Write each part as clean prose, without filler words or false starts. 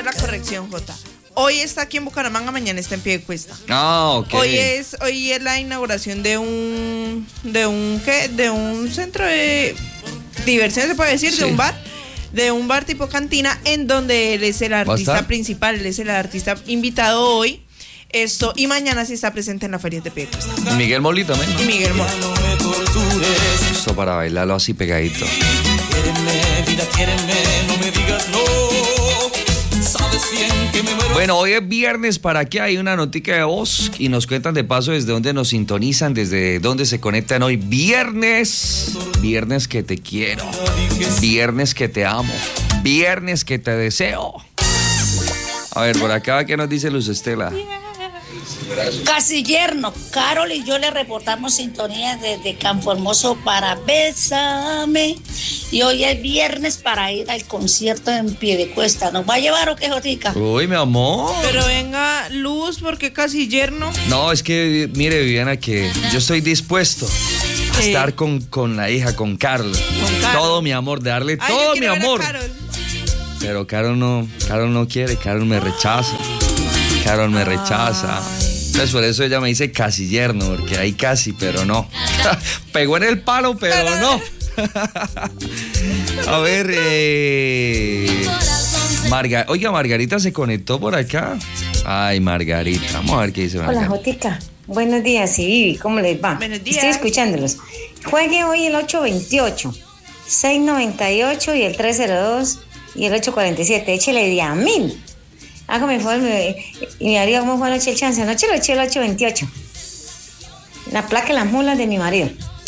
hacer la corrección, Jota. Hoy está aquí en Bucaramanga, mañana está en Piedecuesta. Ok. Hoy es la inauguración de un centro de diversión, se puede decir, sí. de un bar tipo cantina, en donde él es el artista principal, él es el artista invitado hoy. Y mañana sí está presente en la feria de Piedecuesta. Y Miguel Molí también, ¿no? Y Miguel Molí. Esto para bailarlo así pegadito. Bueno, hoy es viernes. ¿Para qué? Hay una notica de voz y nos cuentan de paso desde dónde nos sintonizan, desde dónde se conectan hoy. Viernes que te quiero, viernes que te amo, viernes que te deseo. A ver, por acá, ¿qué nos dice Luz Estela? Casi yerno, Carol y yo le reportamos sintonía desde Canformoso para Bésame. Y hoy es viernes para ir al concierto en Piedecuesta. ¿Nos va a llevar o qué, Jotica? Uy, mi amor. Pero venga, Luz, porque casi yerno. No, es que, mire, Viviana, que yo estoy dispuesto a estar con la hija, con Carol. Todo mi amor, de darle todo mi amor. Pero Carol no quiere, Carol me rechaza. Carol me rechaza. Entonces por eso ella me dice casi yerno, porque hay casi, pero no. Pegó en el palo, pero no. A ver, Oiga, Margarita se conectó por acá. Ay, Margarita, vamos a ver qué dice Margarita. Hola, Jotica. Buenos días, y Vivi, ¿cómo les va? Buenos días. Estoy escuchándolos. Juegue hoy el 828, 698 y el 302 y el 847. Échele de a 1000. Hágame favor, y mi marido, ¿cómo fue anoche el chance? Anoche lo eché el 828. La placa de las mulas de mi marido.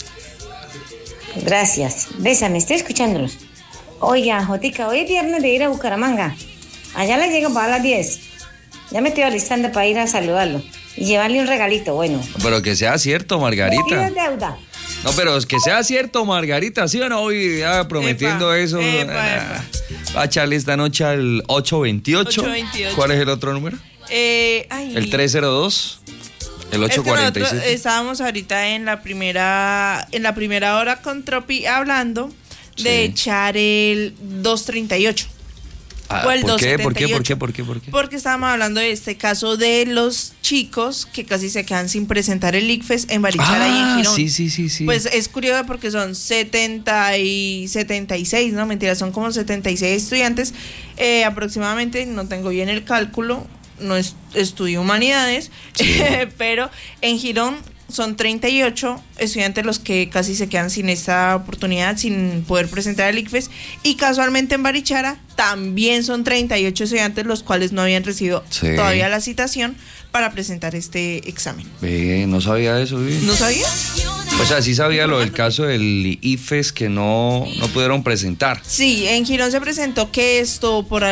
Gracias. Bésame, estoy escuchándolos. Oiga, Jotica, hoy es viernes de ir a Bucaramanga. Allá le llego para las 10. Ya me estoy alistando para ir a saludarlo y llevarle un regalito, bueno. Pero que sea cierto, Margarita. Deuda. No, pero es que sea cierto, Margarita, ¿sí o no? Hoy ya prometiendo eso. Va a echarle esta noche al 828. ¿Cuál es el otro número? El 302. El 847. Estábamos ahorita en la primera hora con Tropi hablando de echar el 238. O el ¿Por qué? 278. ¿Por qué? Porque estábamos hablando de este caso de los chicos que casi se quedan sin presentar el ICFES en Barichara y en Girón. Sí. Pues es curioso porque son 70 y 76, no, mentira, son como 76 estudiantes aproximadamente, no tengo bien el cálculo, no estudio humanidades, pero en Girón son 38 estudiantes los que casi se quedan sin esta oportunidad, sin poder presentar el ICFES, y casualmente en Barichara también son 38 estudiantes los cuales no habían recibido todavía la citación para presentar este examen. No sabía eso, ¿No sabía? O sea, sí sabía lo del caso del ICFES que no pudieron presentar. Sí, en Girón se presentó que esto por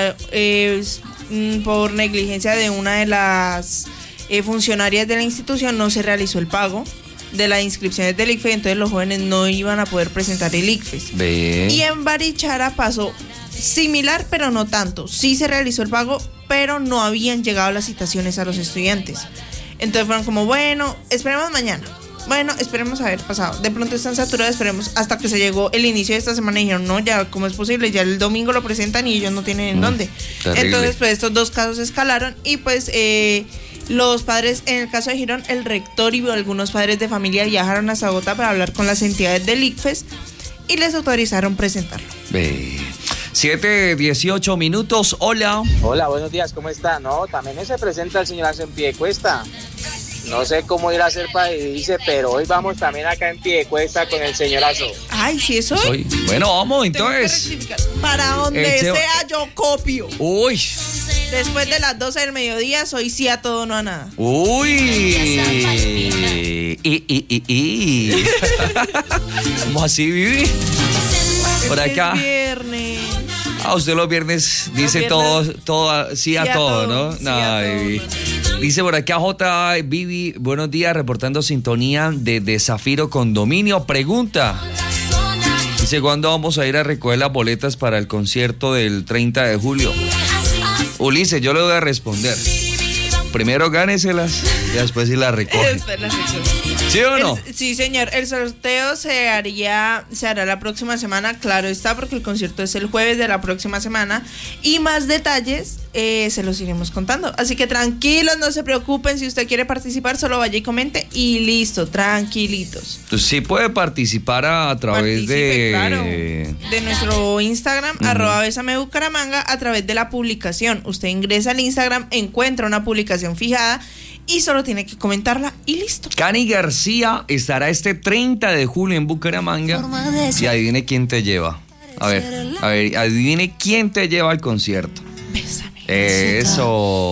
negligencia de una de las funcionarias de la institución no se realizó el pago de las inscripciones del ICFES, entonces los jóvenes no iban a poder presentar el ICFES. Y en Barichara pasó similar, pero no tanto. Sí se realizó el pago, pero no habían llegado las citaciones a los estudiantes. Entonces fueron como, bueno, esperemos mañana. Bueno, esperemos a ver pasado. De pronto están saturados, esperemos. Hasta que se llegó el inicio de esta semana y dijeron, no, ya, ¿cómo es posible? Ya el domingo lo presentan y ellos no tienen en dónde. Terrible. Entonces, pues estos dos casos escalaron y pues los padres, en el caso de Girón, el rector y algunos padres de familia viajaron a Bogotá para hablar con las entidades del ICFES y les autorizaron presentarlo. 7:18 minutos, hola. Hola, buenos días, ¿cómo está? No, también se presenta el señorazo en Piedecuesta. No sé cómo ir a hacer para dice, pero hoy vamos también acá en Piedecuesta con el señorazo. Ay, ¿sí eso? Bueno, vamos entonces. Para donde sea yo copio. Uy. Después de las 12 del mediodía soy sí a todo, no a nada. Uy. ¿Cómo así, Vivi? Por acá. Es viernes. Usted los viernes dice todo, sí a todo, ¿no? Sí, no, dice por acá J. Vivi, buenos días, reportando sintonía de Zafiro Condominio. Pregunta. Dice, ¿cuándo vamos a ir a recoger las boletas para el concierto del 30 de julio? Ulises, yo le voy a responder. Primero gáneselas y después sí las recoge. ¿Sí o no? Sí, señor. El sorteo se hará la próxima semana, claro está, porque el concierto es el jueves de la próxima semana. Y más detalles se los iremos contando. Así que tranquilos, no se preocupen. Si usted quiere participar, solo vaya y comente y listo, tranquilitos. Sí puede participar a través de nuestro Instagram, @besamebucaramanga, a través de la publicación. Usted ingresa al Instagram, encuentra una publicación fijada y solo tiene que comentarla y listo. Cani García estará este 30 de julio en Bucaramanga y adivine quién te lleva. A ver, adivine quién te lleva al concierto. Bésame. Eso.